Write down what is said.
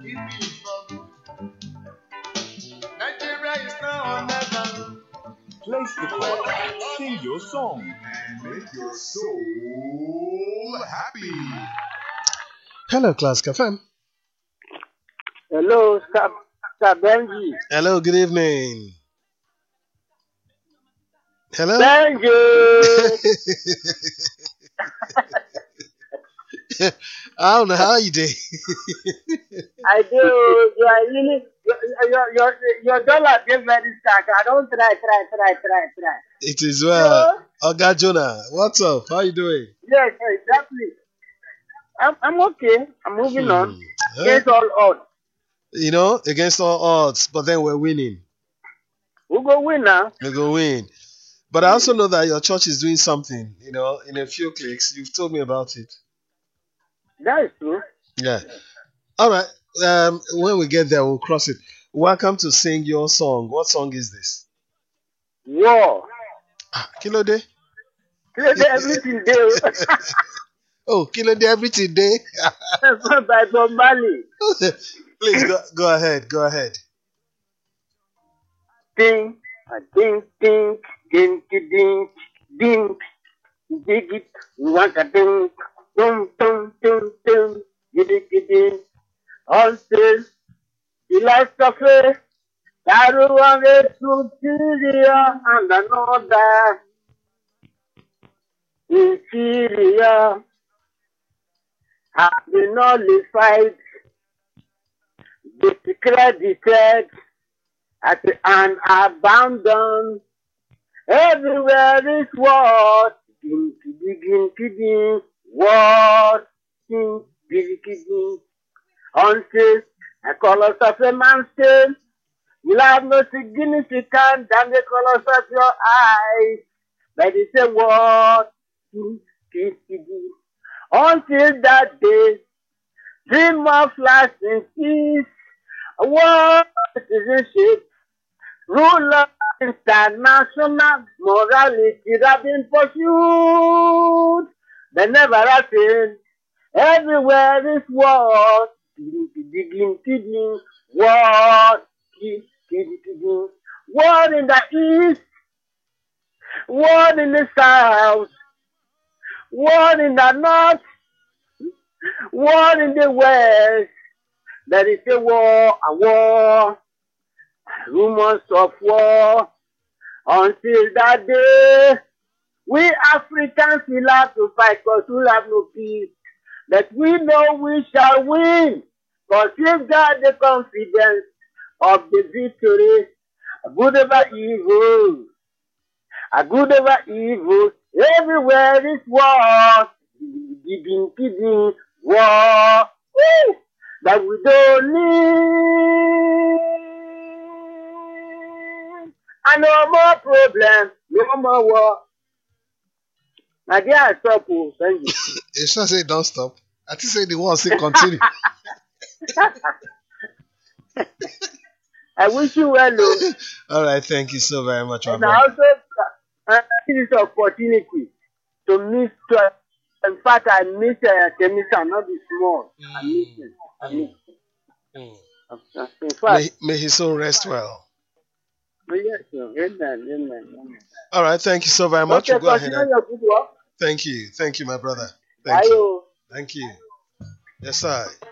Nigeria is now or never. Place the call, sing your song. And make your soul happy. Hello, Class FM. Hello, Sir Benji. Hello, good evening. Hello? Benji! I don't know how you did. I do. You are really, your dollar get very stuck. I don't try. It is well. Oga Jonah, what's up? How you doing? Yes, exactly. I'm okay. I'm moving on. Huh? Against all odds. You know, against all odds, but then we're winning. Who go win now? We're going to win. But I also know that your church is doing something, you know, in a few clicks. You've told me about it. That is true. Yeah. All right. When we get there, we'll cross it. Welcome to Sing Your Song. What song is this? War. Kilo Day? Everything there. Oh, Kilo Day, everything day. By Bob Marley. Please go ahead. Go ahead. Ding, ding, ding, ding, ding, ding, dig it, want a ding, dum, dum, dum, dum, ding, until the last of it, Taruange to Syria and another in Syria have been nullified, they declared the threat and abandoned. Everywhere is war, begin, war, begin, until the colors of a man's skin will have no significance than the colors of your eyes. But it's a war, until that day, dream of lasting peace, a war, citizenship, rule of international morality that been pursued. They never attain. Everywhere is war. Digging, war. War in the east. War in the south. War in the north. War in the west. There is a war. Rumors of war until that day. We Africans will have to fight because we'll have no peace. But we know we shall win because we've got the confidence of the victory. A good over evil. A good over evil. Everywhere is war. Digging, war. Woo! That we don't need. And no more problem, no more war. My dear, I stop. Thank you. It's not say don't stop. I think say the war still continue. I wish you well, though. All right, thank you so very much, my And I brother. also take this opportunity to miss. In fact, I miss Temisa, not be small. I miss him. I miss him. In fact, May his soul rest well. yes, sir. Amen. All right, thank you so very much. Okay, We'll go ahead continue and your good work. thank you, my brother. Bye. Thank you. Thank you. Yes, sir.